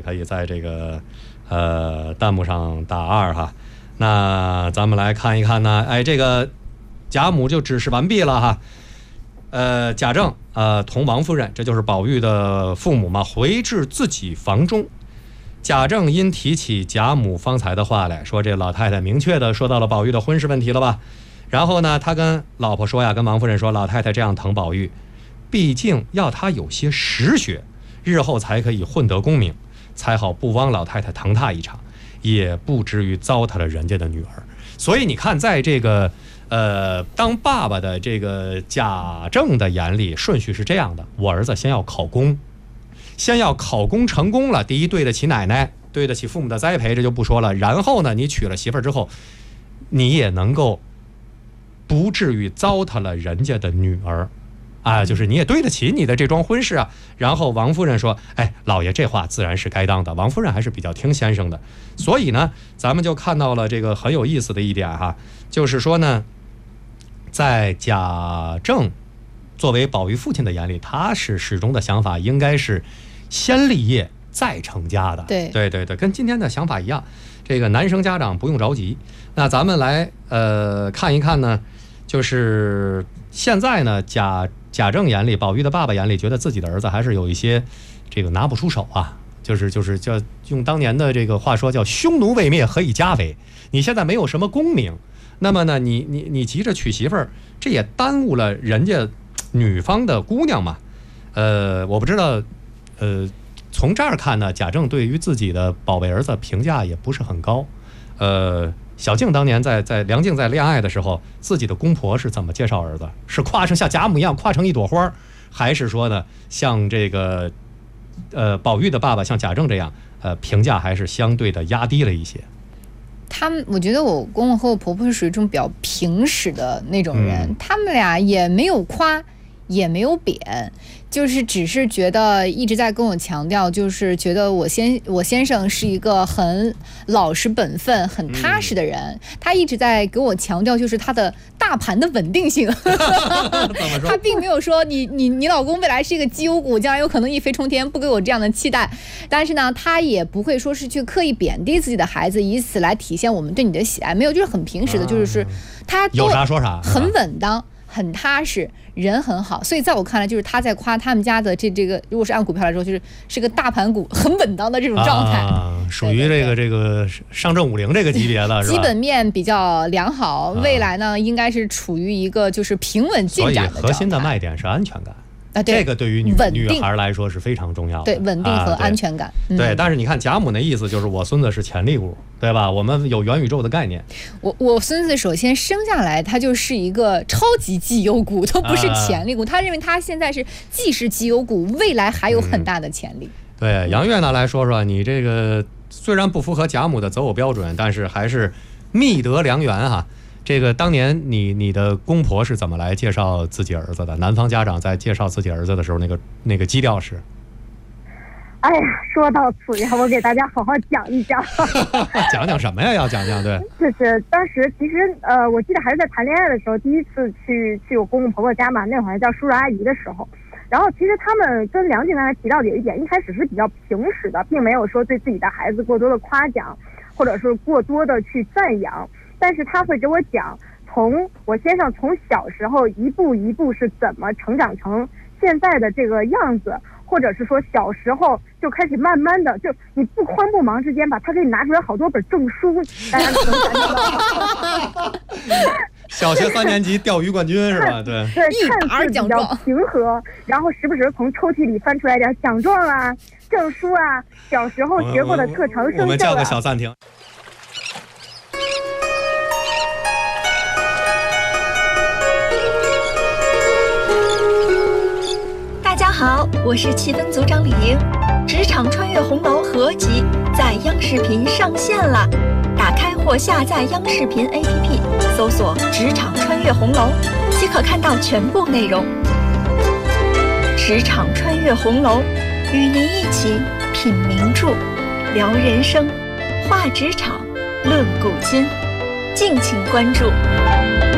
可以在这个弹幕上打2哈。那咱们来看一看呢，这个贾母就指示完毕了哈。贾政同王夫人，这就是宝玉的父母嘛，回至自己房中。贾政因提起贾母方才的话来，说这老太太明确的说到了宝玉的婚事问题了吧。然后呢，他跟老婆说呀，跟王夫人说，老太太这样疼宝玉，毕竟要他有些实学，日后才可以混得功名，才好不枉老太太疼他一场，也不至于糟蹋了人家的女儿。所以你看，在这个当爸爸的这个贾政的眼里，顺序是这样的：我儿子先要考公，先要考公成功了，第一对得起奶奶，对得起父母的栽培，这就不说了。然后呢，你娶了媳妇儿之后，你也能够不至于糟蹋了人家的女儿就是你也对得起你的这桩婚事啊。然后王夫人说，老爷这话自然是该当的。王夫人还是比较听先生的。所以呢，咱们就看到了这个很有意思的一点哈，就是说呢，在贾政作为宝玉父亲的眼里，他是始终的想法应该是先立业再成家的。对，跟今天的想法一样，这个男生家长不用着急。那咱们来看一看呢，就是现在呢，贾政眼里，宝玉的爸爸眼里，觉得自己的儿子还是有一些这个拿不出手啊，就是叫用当年的这个话说，叫匈奴未灭，何以家为？你现在没有什么功名，那么呢，你急着娶媳妇儿，这也耽误了人家女方的姑娘嘛。我不知道，从这儿看呢，贾政对于自己的宝贝儿子评价也不是很高。小静当年在梁静在恋爱的时候，自己的公婆是怎么介绍儿子？是夸成像贾母一样夸成一朵花，还是说呢，像这个宝玉的爸爸像贾政这样，评价还是相对的压低了一些？ 我觉得我公公和我婆婆是属于这种比较平实的那种人，他们俩也没有夸，也没有贬，就是只是觉得一直在跟我强调，就是觉得我先生是一个很老实本分很踏实的人，他一直在给我强调就是他的大盘的稳定性他并没有说你老公未来是一个绩优股，将来有可能一飞冲天，不给我这样的期待。但是呢，他也不会说是去刻意贬低自己的孩子，以此来体现我们对你的喜爱，没有，就是很平实的，就是他有啥说啥， 很稳当很踏实，人很好。所以在我看来，就是他在夸他们家的这个，如果是按股票来说，是个大盘股很稳当的这种状态， 属于这个上证50这个级别了，是吧？ 基本面比较良好，未来呢应该是处于一个就是平稳进展的状态。 所以核心的卖点是安全感。这个对于女孩来说是非常重要的， 对，稳定和安全感。 对，但是你看贾母那意思就是我孙子是潜力股，对吧？我们有元宇宙的概念。 我孙子首先生下来他就是一个超级绩优股，都不是潜力股。他认为他现在既是绩优股，未来还有很大的潜力。 对，杨月呢来说说，你这个虽然不符合贾母的择偶标准，但是还是觅得良缘哈。这个当年你的公婆是怎么来介绍自己儿子的？男方家长在介绍自己儿子的时候，那个基调是？ 哎呀，说到此呀，我给大家好好讲一讲。 讲什么呀？要讲，对。 就是当时其实我记得还是在谈恋爱的时候，第一次去我公公婆婆家嘛，那会儿还叫叔叔阿姨的时候。然后其实他们跟梁静刚才提到的有一点，一开始是比较平实的，并没有说对自己的孩子过多的夸奖，或者是过多的去赞扬。但是他会给我讲，我先生从小时候一步一步是怎么成长成现在的这个样子，或者是说小时候就开始慢慢的，就你不慌不忙之间吧，他给你拿出来好多本证书，大家能感觉到。 小学3年级钓鱼冠军是吧？对， 看似比较平和，然后时不时从抽屉里翻出来点奖状啊、证书啊，小时候学过的特长生锈啊。 我们叫个小暂停。 大家好，我是气氛组长李莹。职场穿越红楼合集在央视频上线了，打开或下载央视频 APP， 搜索职场穿越红楼即可看到全部内容。职场穿越红楼，与您一起品名著，聊人生，话职场，论古今，敬请关注。